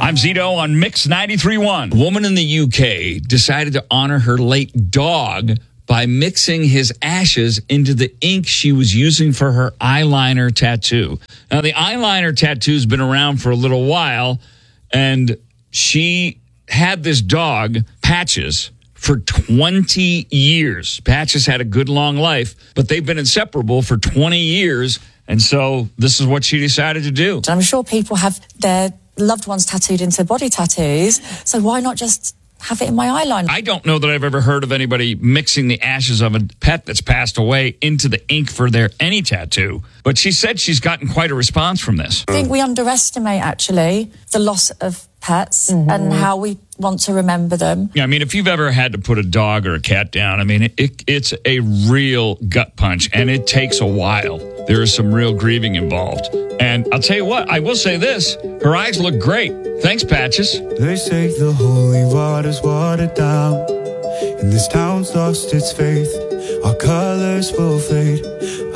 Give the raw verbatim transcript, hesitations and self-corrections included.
I'm Zito on Mix ninety-three point one. A woman in the U K decided to honor her late dog by mixing his ashes into the ink she was using for her eyeliner tattoo. Now, the eyeliner tattoo's been around for a little while, and she had this dog, Patches, for twenty years. Patches had a good long life, but they've been inseparable for twenty years, and so this is what she decided to do. I'm sure people have their loved ones tattooed into body tattoos, so why not just have it in my eyeliner? I don't know that I've ever heard of anybody mixing the ashes of a pet that's passed away into the ink for their any tattoo. But she said she's gotten quite a response from this. I think we underestimate, actually, the loss of pets mm-hmm. and how we want to remember them. Yeah, I mean, if you've ever had to put a dog or a cat down, I mean, it, it, it's a real gut punch, and it takes a while. There is some real grieving involved. And I'll tell you what, I will say this. Her eyes look great. Thanks, Patches. They say the holy water's watered down, and this town's lost its faith. Our colors will fade.